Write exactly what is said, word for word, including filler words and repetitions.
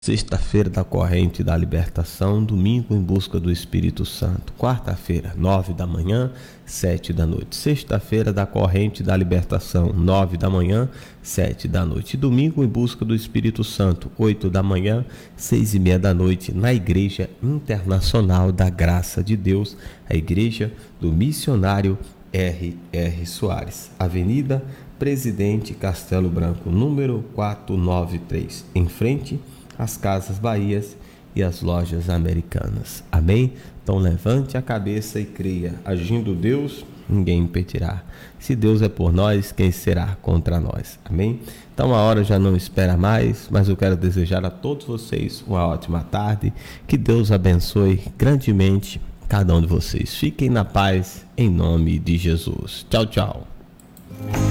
Sexta-feira da corrente da libertação, domingo em busca do Espírito Santo. Quarta-feira, nove da manhã, sete da noite. Sexta-feira da corrente da libertação, nove da manhã, sete da noite. Domingo em busca do Espírito Santo, oito da manhã, seis e meia da noite, na Igreja Internacional da Graça de Deus, a Igreja do Missionário R R Soares, Avenida Presidente Castelo Branco, número quatrocentos e noventa e três, em frente as Casas Bahias e as Lojas Americanas. Amém? Então levante a cabeça e creia. Agindo Deus, ninguém impedirá. Se Deus é por nós, quem será contra nós? Amém? Então a hora já não espera mais, mas eu quero desejar a todos vocês uma ótima tarde. Que Deus abençoe grandemente cada um de vocês. Fiquem na paz, em nome de Jesus. Tchau, tchau.